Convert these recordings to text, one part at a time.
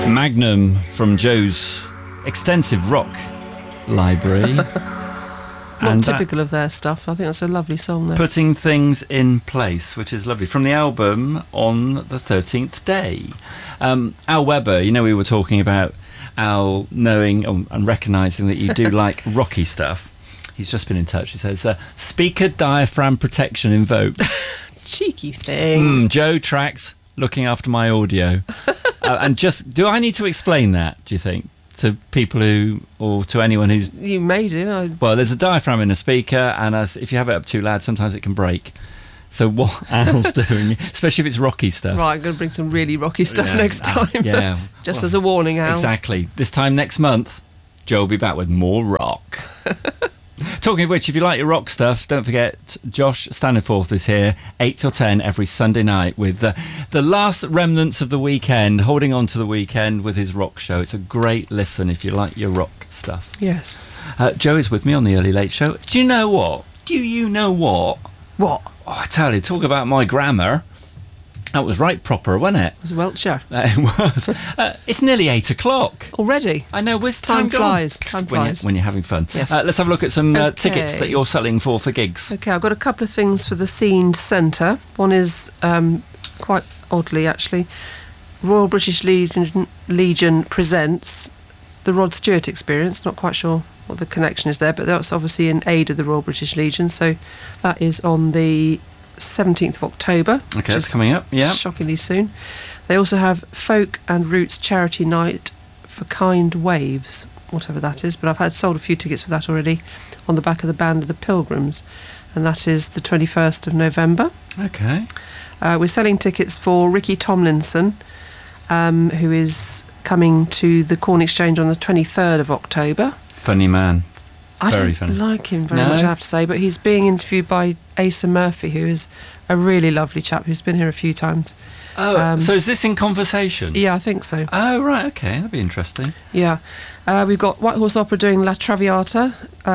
Magnum from Joe's extensive rock library. Not typical of their stuff. I think that's a lovely song there. Putting Things in Place, which is lovely. From the album On the 13th Day. Al Weber, you know, we were talking about Al knowing and recognising that you do like rocky stuff. He's just been in touch. He says, speaker diaphragm protection invoked. Cheeky thing. Joe Tracks looking after my audio. And just, do I need to explain that, do you think? To people who, or to anyone who's... You may do. Well, there's a diaphragm in a speaker, and if you have it up too loud, sometimes it can break. So what Al's doing, especially if it's rocky stuff... Right, I'm going to bring some really rocky stuff next time. Yeah. Just as a warning, Al. Exactly. This time next month, Joe will be back with more rock. Talking of which, if you like your rock stuff, don't forget Josh Staniforth is here 8 till 10 every Sunday night with the last remnants of the weekend, holding on to the weekend with his rock show. It's a great listen if you like your rock stuff. Yes. Joe is with me on the Early Late Show. Do you know what? What? Oh, I tell you, talk about my grammar. That was right proper, wasn't it? It was Welshire. It was. It's nearly 8 o'clock. Already? I know, where's time gone? flies. Time flies. When you're having fun. Yes. Let's have a look at some tickets that you're selling for gigs. Okay, I've got a couple of things for the Scenes Centre. One is, quite oddly actually, Royal British Legion presents the Rod Stewart Experience. Not quite sure what the connection is there, but that's obviously in aid of the Royal British Legion. So that is on the 17th of October. Okay, that's coming up, yeah. Shockingly soon. They also have Folk and Roots Charity Night for Kind Waves, whatever that is, but I've sold a few tickets for that already on the back of the Band of the Pilgrims, and that is the 21st of November. Okay. We're selling tickets for Ricky Tomlinson, who is coming to the Corn Exchange on the 23rd of October. Funny man. I Very don't funny. like him very much, I have to say, but he's being interviewed by Asa Murphy, who is a really lovely chap who's been here a few times. Oh, so is this in conversation? Yeah, I think so. Oh, right, okay, that'd be interesting. Yeah. We've got White Horse Opera doing La Traviata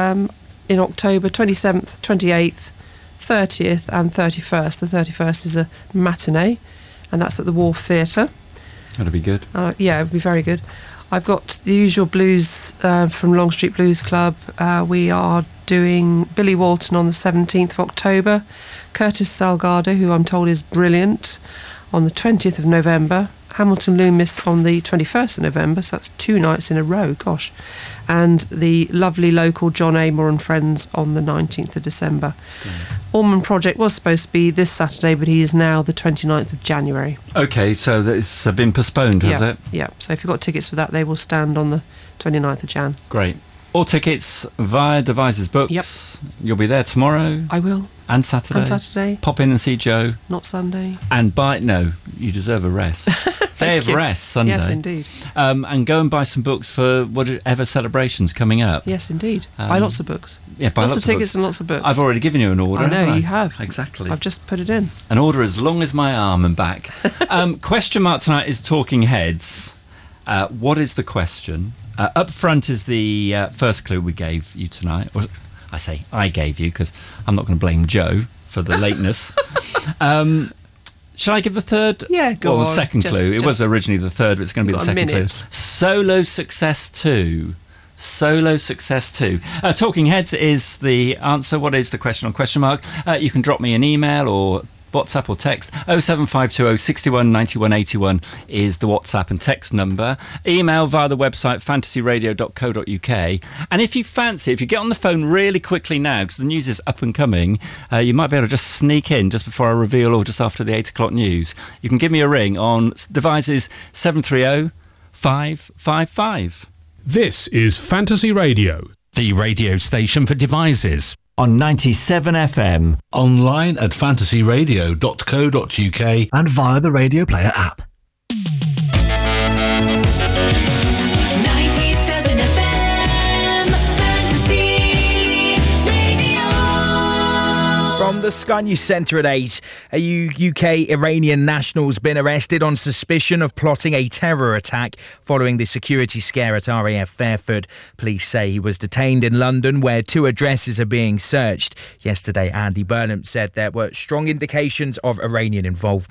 in October 27th, 28th, 30th and 31st. The 31st is a matinee, and that's at the Wharf Theatre. That'd be good. Yeah, it would be very good. I've got the usual blues from Long Street Blues Club. We are doing Billy Walton on the 17th of October, Curtis Salgado, who I'm told is brilliant, on the 20th of November, Hamilton Loomis on the 21st of November, so that's 2 nights in a row, gosh, and the lovely local John Amor and Friends on the 19th of December. Allman Project was supposed to be this Saturday, but he is now the 29th of January. Okay, so it's been postponed, has it? Yeah, so if you've got tickets for that, they will stand on the 29th of Jan. Great. All tickets via Devices Books. Yep. You'll be there tomorrow. I will. And Saturday. And Saturday. Pop in and see Joe. Not Sunday. And no, you deserve a rest. Day of rest, Sunday. Yes, indeed. And go and buy some books for whatever celebrations coming up. Yes, indeed. Buy lots of books. Yeah, buy lots of tickets books. And lots of books. I've already given you an order. I know, you have. Exactly. I've just put it in. An order as long as my arm and back. Question mark tonight is Talking Heads. What is the question? Up front is the first clue we gave you tonight. Or I say I gave you because I'm not going to blame Joe for the lateness. Shall I give the third? Yeah, go on. The second clue. It was originally the third, but it's going to be the second clue. Solo Success 2. Solo Success 2. Talking Heads is the answer. What is the question on question mark? You can drop me an email or WhatsApp or text. 07520 61 91 81 is the WhatsApp and text number. Email via the website fantasyradio.co.uk. And if you fancy, if you get on the phone really quickly now, because the news is up and coming, you might be able to just sneak in just before I reveal or just after the 8 o'clock news. You can give me a ring on Devices 730 555. This is Fantasy Radio, the radio station for Devices. On 97 FM. Online at fantasyradio.co.uk and via the Radio Player app. 97 FM Fantasy Radio. From the Sky News Centre at 8, a UK Iranian national's been arrested on suspicion of plotting a terror attack following the security scare at RAF Fairford. Police say he was detained in London, where 2 addresses are being searched. Yesterday, Andy Burnham said there were strong indications of Iranian involvement.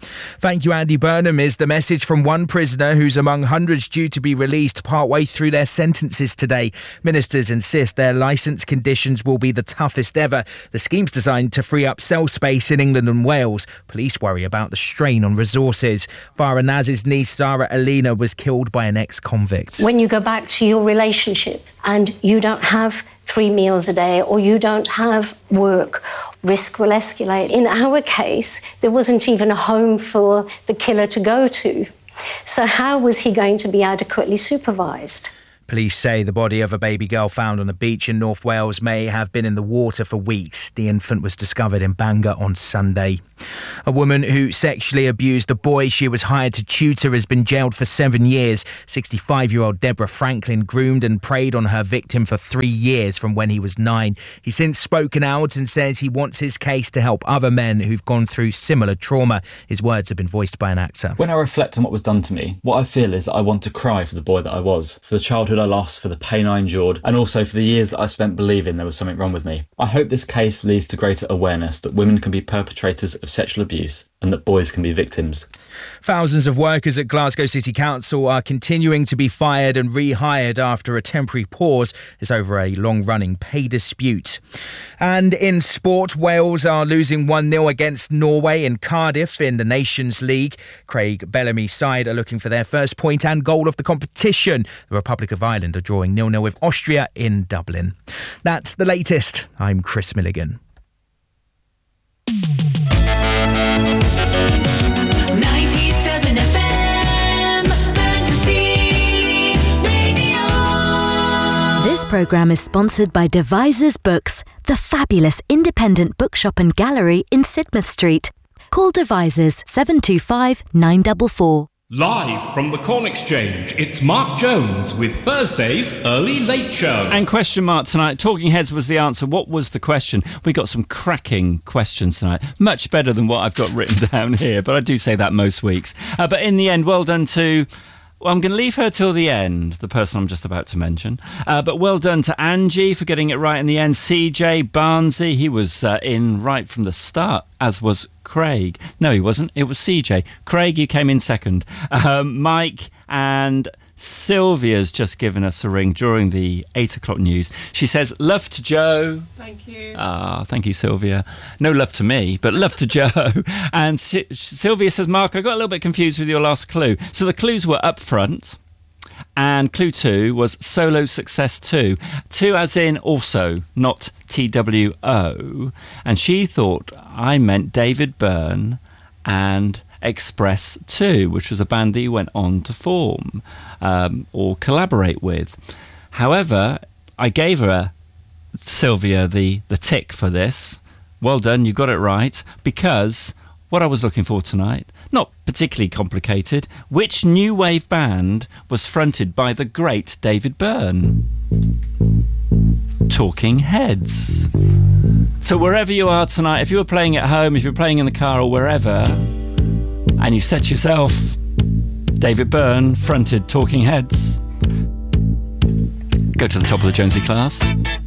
Thank you, Andy Burnham, is the message from one prisoner who's among hundreds due to be released partway through their sentences today. Ministers insist their licence conditions will be the toughest ever. The scheme's designed to free up cell space in England and Wales. Police worry about the strain on resources. Farah Naz's niece, Zara Alina, was killed by an ex-convict. When you go back to your relationship and you don't have 3 meals a day or you don't have work, risk will escalate. In our case, there wasn't even a home for the killer to go to. So how was he going to be adequately supervised? Police say the body of a baby girl found on a beach in North Wales may have been in the water for weeks. The infant was discovered in Bangor on Sunday. A woman who sexually abused a boy she was hired to tutor has been jailed for 7 years. 65-year-old Deborah Franklin groomed and preyed on her victim for 3 years from when he was 9. He's since spoken out and says he wants his case to help other men who've gone through similar trauma. His words have been voiced by an actor. When I reflect on what was done to me, what I feel is that I want to cry for the boy that I was, for the childhood I lost, for the pain I endured, and also for the years that I spent believing there was something wrong with me. I hope this case leads to greater awareness that women can be perpetrators of sexual abuse and that boys can be victims. Thousands of workers at Glasgow City Council are continuing to be fired and rehired after a temporary pause is over a long-running pay dispute. And in sport, Wales are losing 1-0 against Norway in Cardiff in the Nations League. Craig Bellamy's side are looking for their first point and goal of the competition. The Republic of Ireland are drawing 0-0 with Austria in Dublin. That's the latest. I'm Chris Milligan. 97 FM Fantasy Radio. This programme is sponsored by Devisers Books, the fabulous independent bookshop and gallery in Sidmouth Street. Call Devisers 725 944. Live from the Corn Exchange, it's Mark Jones with Thursday's Early Late Show. And question mark tonight. Talking Heads was the answer. What was the question? We got some cracking questions tonight. Much better than what I've got written down here, but I do say that most weeks. But in the end, well done to... Well, I'm going to leave her till the end, the person I'm just about to mention. But well done to Angie for getting it right in the end. CJ Barnsey, he was in right from the start, as was Craig. No, he wasn't. It was CJ. Craig, you came in second. Mike and Sylvia's just given us a ring during the 8 o'clock news. She says, love to Joe. Thank you. Thank you, Sylvia. No love to me, but love to Joe. And Sylvia says, Mark, I got a little bit confused with your last clue. So the clues were up front. And clue 2 was solo success 2. 2 as in also, not TWO. And she thought I meant David Byrne and Express 2, which was a band that he went on to form or collaborate with. However, I gave her, Sylvia, the tick for this. Well done, you got it right, because what I was looking for tonight, not particularly complicated. Which new wave band was fronted by the great David Byrne? Talking Heads. So wherever you are tonight, if you were playing at home, if you're playing in the car or wherever, and you set yourself, David Byrne fronted Talking Heads, go to the top of the Jonesy class.